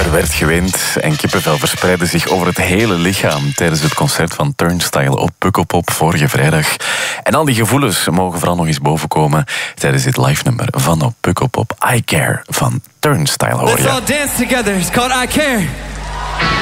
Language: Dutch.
Er werd geweend en kippenvel verspreidde zich over het hele lichaam tijdens het concert van Turnstile op Pukkelpop vorige vrijdag. En al die gevoelens mogen vooral nog eens bovenkomen tijdens dit live nummer van op Pukkelpop. I Care van Turnstile hoor je. Let's all dance together. It's called I Care.